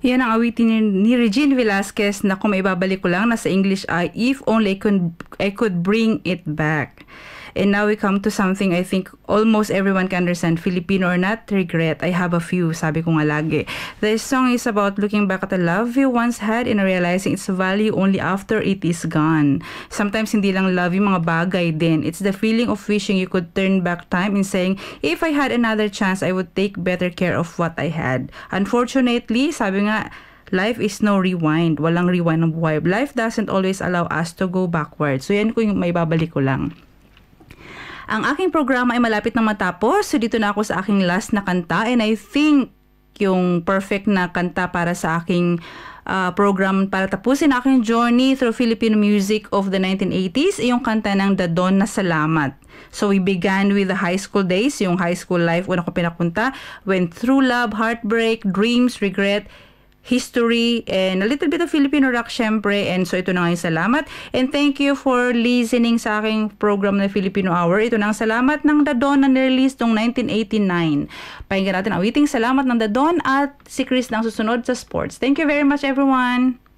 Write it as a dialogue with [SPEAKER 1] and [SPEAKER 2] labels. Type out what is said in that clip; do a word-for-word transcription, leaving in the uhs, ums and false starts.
[SPEAKER 1] Yan ang awitin ni, ni Regine Velasquez na kung maibabalik ko lang, nasa English ay If Only I Could, I could Bring It Back. And now we come to something I think almost everyone can understand, Filipino or not, regret. I have a few, sabi ko nga lagi. This song is about looking back at the love you once had and realizing its value only after it is gone. Sometimes hindi lang love yung mga bagay din. It's the feeling of wishing you could turn back time and saying, if I had another chance, I would take better care of what I had. Unfortunately, sabi nga, life is no rewind. Walang rewind ng buhay. Life doesn't always allow us to go backwards. So yan ko yung may babalik ko lang. Ang aking programa ay malapit na matapos. So dito na ako sa aking last na kanta. And I think yung perfect na kanta para sa aking uh, program para tapusin aking journey through Filipino music of the nineteen eighties ay yung kanta ng Dadon na Salamat. So we began with the high school days, yung high school life, una ko pinapunta. Went through love, heartbreak, dreams, regret, history, and a little bit of Filipino rock syempre. And so ito na nga yung salamat. And thank you for listening sa aking program na Filipino Hour. Ito na ang salamat ng Dadon na nirelease noong nineteen eighty-nine. Pakinggan natin ang awiting salamat ng Dadon at si Chris na ang susunod sa sports. Thank you very much everyone!